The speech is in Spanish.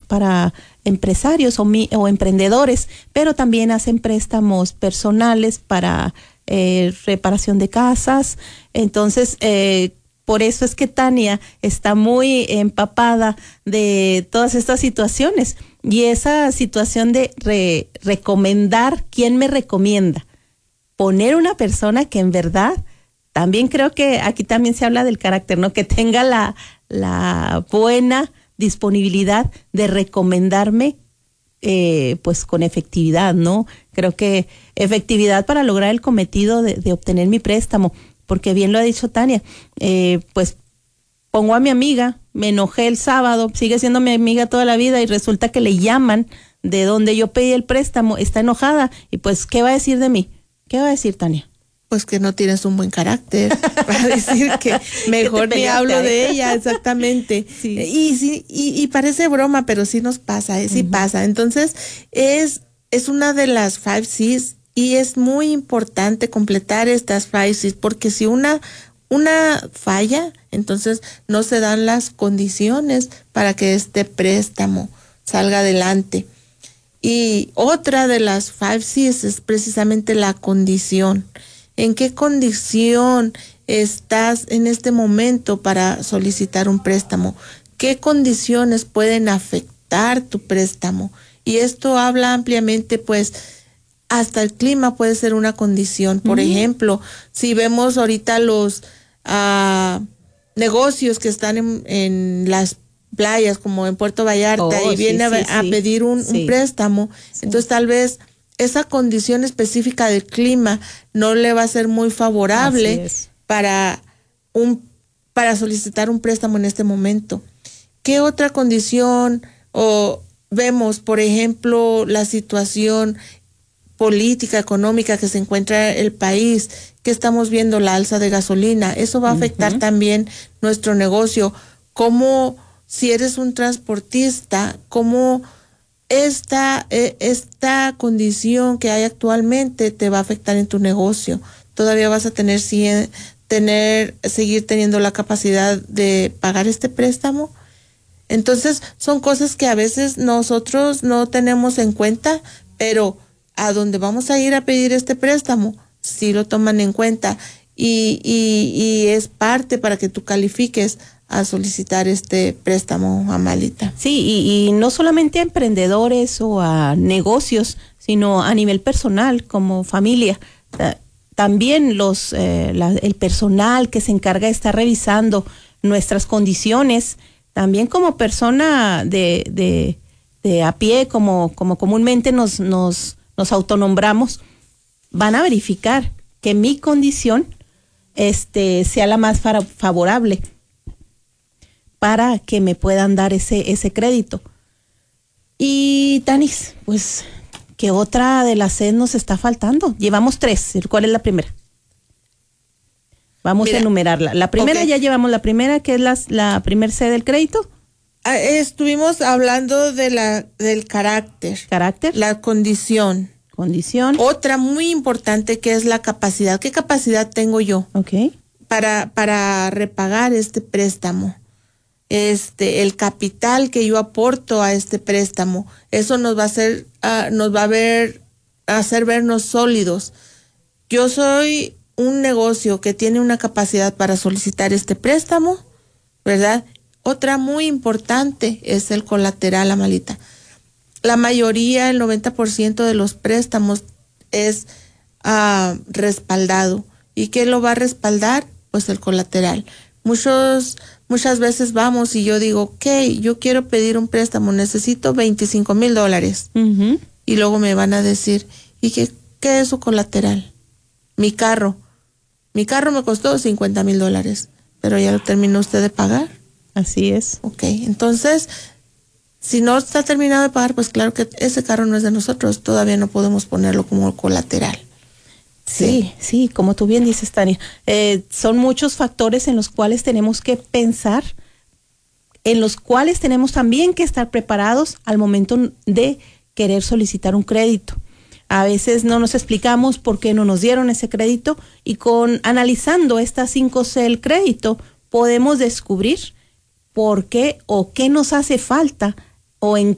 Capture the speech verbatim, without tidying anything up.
para empresarios o, mi, o emprendedores, pero también hacen préstamos personales para eh, reparación de casas. Entonces, eh, por eso es que Tania está muy empapada de todas estas situaciones y esa situación de re, recomendar, ¿quién me recomienda? Poner una persona que en verdad, también creo que aquí también se habla del carácter, ¿no? Que tenga la, la buena disponibilidad de recomendarme eh, pues con efectividad, ¿no? Creo que efectividad para lograr el cometido de, de obtener mi préstamo. Porque bien lo ha dicho Tania, eh, pues pongo a mi amiga, me enojé el sábado, sigue siendo mi amiga toda la vida y resulta que le llaman de donde yo pedí el préstamo, está enojada y pues, ¿qué va a decir de mí? ¿Qué va a decir Tania? Pues que no tienes un buen carácter, para decir que mejor ni hablo ahí de ella, exactamente. Sí. Y, sí, y, y parece broma, pero sí nos pasa, eh, sí uh-huh. pasa. Entonces, es, es una de las five C's. Y es muy importante completar estas five C's, porque si una, una falla, entonces no se dan las condiciones para que este préstamo salga adelante. Y otra de las five C's es precisamente la condición. ¿En qué condición estás en este momento para solicitar un préstamo? ¿Qué condiciones pueden afectar tu préstamo? Y esto habla ampliamente, pues, hasta el clima puede ser una condición. Por uh-huh. ejemplo, si vemos ahorita los uh, negocios que están en, en las playas, como en Puerto Vallarta, oh, y vienen sí, a, sí, a sí. pedir un, sí. un préstamo, sí. entonces tal vez esa condición específica del clima no le va a ser muy favorable para un para solicitar un préstamo en este momento. ¿Qué otra condición? O vemos, por ejemplo, la situación política, económica que se encuentra el país, que estamos viendo la alza de gasolina, eso va a afectar uh-huh. también nuestro negocio. Como si eres un transportista, cómo esta, eh, esta condición que hay actualmente te va a afectar en tu negocio. Todavía vas a tener, si, tener, seguir teniendo la capacidad de pagar este préstamo. Entonces, son cosas que a veces nosotros no tenemos en cuenta, pero a donde vamos a ir a pedir este préstamo, sí lo toman en cuenta y, y, y es parte para que tú califiques a solicitar este préstamo, Amalita. Sí, y, y no solamente a emprendedores o a negocios, sino a nivel personal, como familia. También los eh, la, el personal que se encarga de estar revisando nuestras condiciones, también como persona de, de, de a pie, como, como comúnmente nos, nos nos autonombramos, van a verificar que mi condición este, sea la más fa- favorable para que me puedan dar ese, ese crédito. Y Tanis, pues, ¿qué otra de las C nos está faltando? Llevamos tres. ¿Cuál es la primera? Vamos Mira, a enumerarla. La primera, okay. ya llevamos la primera, que es la, la primer C del crédito. Ah, estuvimos hablando de la del carácter. Carácter. La condición. Condición. Otra muy importante que es la capacidad. ¿Qué capacidad tengo yo? Okay. Para, para repagar este préstamo. Este, el capital que yo aporto a este préstamo. Eso nos va a hacer, uh, nos va a ver, a hacer vernos sólidos. Yo soy un negocio que tiene una capacidad para solicitar este préstamo, ¿verdad? Otra muy importante es el colateral, Amalita. La mayoría, el noventa por ciento de los préstamos es uh, respaldado. ¿Y qué lo va a respaldar? Pues el colateral. Muchos, muchas veces vamos y yo digo, ok, yo quiero pedir un préstamo, necesito veinticinco mil dólares. Uh-huh. Y luego me van a decir, ¿y qué, qué es su colateral? Mi carro. Mi carro me costó cincuenta mil dólares, pero ya lo terminó usted de pagar. Así es. Ok, entonces, si no está terminado de pagar, pues claro que ese carro no es de nosotros, todavía no podemos ponerlo como colateral. Sí, sí, sí, como tú bien dices, Tania, eh, son muchos factores en los cuales tenemos que pensar, en los cuales tenemos también que estar preparados al momento de querer solicitar un crédito. A veces no nos explicamos por qué no nos dieron ese crédito y con analizando estas cinco C del crédito podemos descubrir por qué o qué nos hace falta o en